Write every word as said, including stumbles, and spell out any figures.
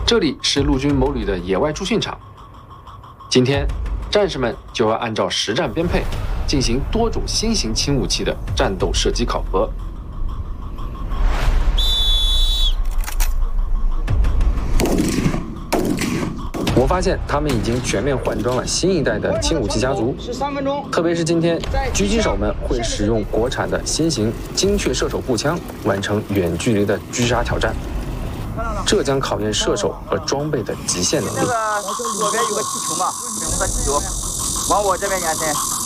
这里是陆军某旅的野外驻训场。今天，战士们就要按照实战编配，进行多种新型轻武器的战斗射击考核。我发现他们已经全面换装了新一代的轻武器家族，特别是今天，狙击手们会使用国产的新型精确射手步枪，完成远距离的狙杀挑战。这将考验射手和装备的极限能力。 这个左边有个气球嘛，整个气球往我这边延伸。